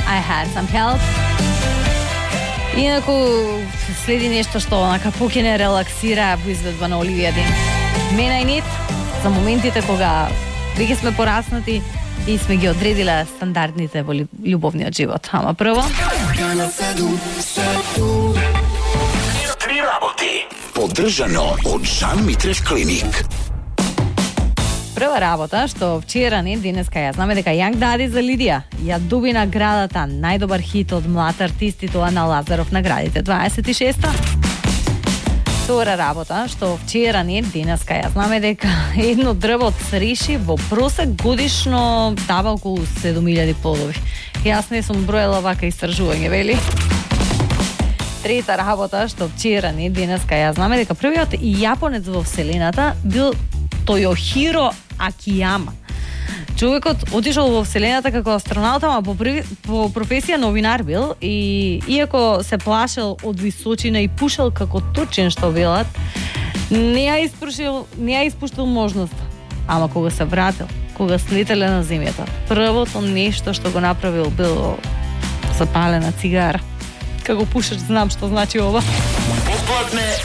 I Had Some Help. Инаку следи нешто што онака покине релаксира во изведба на Оливија Дин. Men I Need за моментите кога веќе сме пораснати и сме ги одредиле стандардните во љубовниот живот. Ама прво Три работи. Поддржано од Жан Митрев Клиник. Прва работа што вчера не денеска ја знаме дека Young Daddy за Лидија ја доби наградата најдобар хит од млад артист и тоа на Лазаров наградите 26-та. Втора работа што вчера не денеска ја знаме дека едно дрво од цреши во просек годишно дава околу 7000 плодови. Јас не сум броела вака истражување, вели. Трета работа што вчера не денеска ја знаме дека првиот јапонец во вселената бил Тојохиро Акијама. Човекот отишол во вселената како астронаут, ама по професија новинар бил и иако се плашел од височина и пушел како точен што велат, не ја испуштил можност. Ама кога се вратил, кога слетеле на земјата, првото нешто што го направил било запалена цигара. Како пушеш, знам што значи ова.